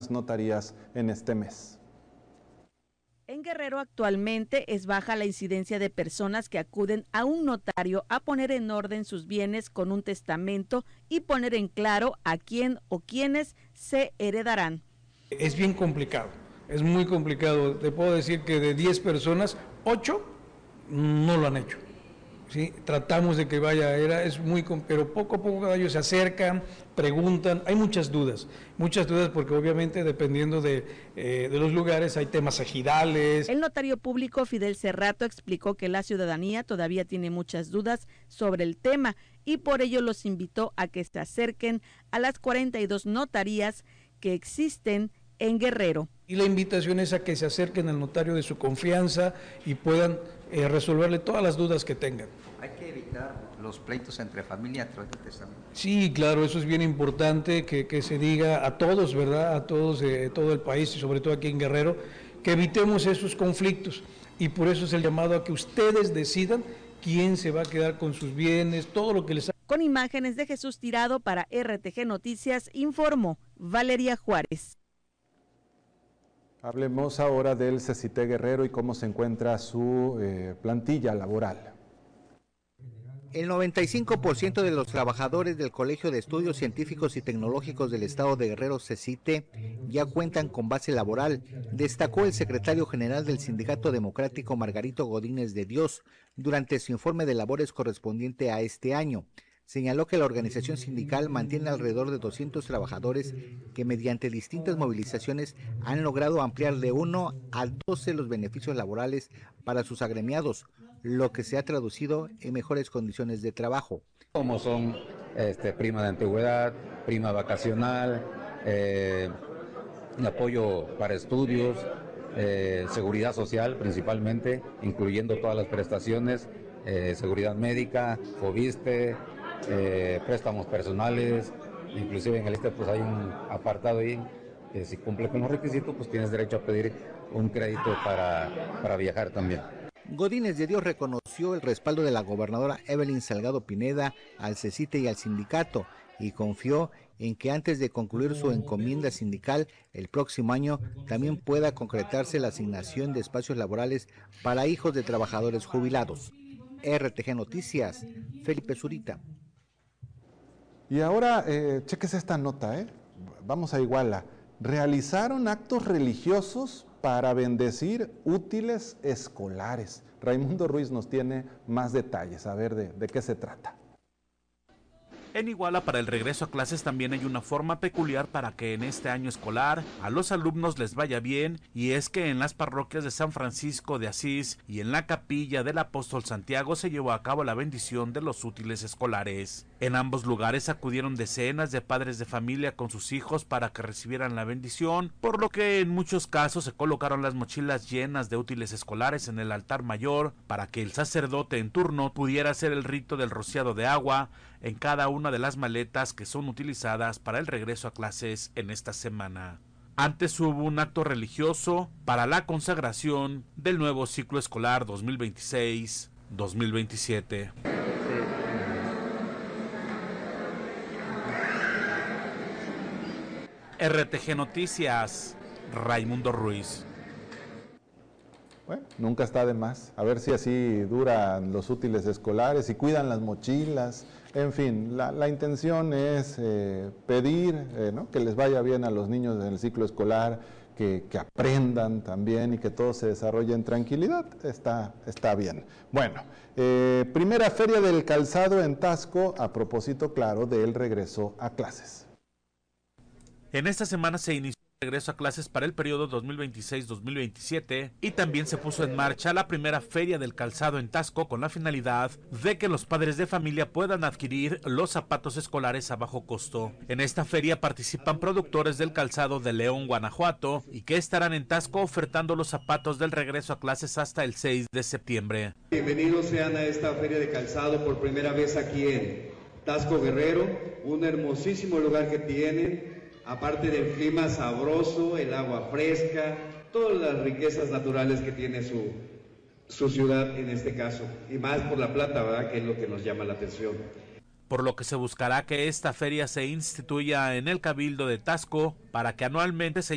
más notarías en este mes. En Guerrero actualmente es baja la incidencia de personas que acuden a un notario a poner en orden sus bienes con un testamento y poner en claro a quién o quiénes se heredarán. Es bien complicado, es muy complicado. Te puedo decir que de 10 personas, 8 no lo han hecho. ¿Sí? Tratamos de que vaya, pero poco a poco ellos se acercan, preguntan, hay muchas dudas porque obviamente dependiendo de los lugares hay temas ejidales. El notario público Fidel Cerrato explicó que la ciudadanía todavía tiene muchas dudas sobre el tema y por ello los invitó a que se acerquen a las 42 notarías que existen en Guerrero. Y la invitación es a que se acerquen al notario de su confianza y puedan resolverle todas las dudas que tengan. Hay que evitar los pleitos entre familia a través del testamento. Sí, claro, eso es bien importante que se diga a todos, ¿verdad? A todos de todo el país y sobre todo aquí en Guerrero, que evitemos esos conflictos. Y por eso es el llamado a que ustedes decidan quién se va a quedar con sus bienes, todo lo que les... Con imágenes de Jesús Tirado para RTG Noticias, informó Valeria Juárez. Hablemos ahora del CECITE Guerrero y cómo se encuentra su plantilla laboral. El 95% de los trabajadores del Colegio de Estudios Científicos y Tecnológicos del Estado de Guerrero, CECITE, ya cuentan con base laboral, destacó el secretario general del Sindicato Democrático, Margarito Godínez de Dios, durante su informe de labores correspondiente a este año. Señaló que la organización sindical mantiene alrededor de 200 trabajadores que mediante distintas movilizaciones han logrado ampliar de 1 a 12 los beneficios laborales para sus agremiados, lo que se ha traducido en mejores condiciones de trabajo. Como son prima de antigüedad, prima vacacional, apoyo para estudios, seguridad social principalmente, incluyendo todas las prestaciones, seguridad médica, Fobiste, préstamos personales, inclusive en el pues hay un apartado ahí que si cumple con los requisitos pues tienes derecho a pedir un crédito para viajar también. Godínez de Dios reconoció el respaldo de la gobernadora Evelyn Salgado Pineda al CECITE y al sindicato y confió en que antes de concluir su encomienda sindical el próximo año también pueda concretarse la asignación de espacios laborales para hijos de trabajadores jubilados. RTG Noticias, Felipe Zurita. Y ahora, cheques esta nota, vamos a Iguala. Realizaron actos religiosos para bendecir útiles escolares. Raimundo Ruiz nos tiene más detalles, a ver de qué se trata. En Iguala, para el regreso a clases también hay una forma peculiar para que en este año escolar a los alumnos les vaya bien, y es que en las parroquias de San Francisco de Asís y en la capilla del Apóstol Santiago se llevó a cabo la bendición de los útiles escolares. En ambos lugares acudieron decenas de padres de familia con sus hijos para que recibieran la bendición, por lo que en muchos casos se colocaron las mochilas llenas de útiles escolares en el altar mayor para que el sacerdote en turno pudiera hacer el rito del rociado de agua en cada una de las maletas que son utilizadas para el regreso a clases en esta semana. Antes hubo un acto religioso para la consagración del nuevo ciclo escolar 2026-2027. RTG Noticias, Raimundo Ruiz. Bueno, nunca está de más. A ver si así duran los útiles escolares y cuidan las mochilas. En fin, la intención es pedir ¿no? que les vaya bien a los niños en el ciclo escolar, que aprendan también y que todo se desarrolle en tranquilidad. Está bien. Bueno, primera feria del calzado en Taxco, a propósito, claro, del regreso a clases. En esta semana se inició el regreso a clases para el periodo 2026-2027 y también se puso en marcha la primera feria del calzado en Taxco con la finalidad de que los padres de familia puedan adquirir los zapatos escolares a bajo costo. En esta feria participan productores del calzado de León, Guanajuato, y que estarán en Taxco ofertando los zapatos del regreso a clases hasta el 6 de septiembre. Bienvenidos sean a esta feria de calzado por primera vez aquí en Taxco, Guerrero, un hermosísimo lugar que tienen. Aparte del clima sabroso, el agua fresca, todas las riquezas naturales que tiene su ciudad en este caso, y más por la plata, ¿verdad?, que es lo que nos llama la atención. Por lo que se buscará que esta feria se instituya en el Cabildo de Taxco para que anualmente se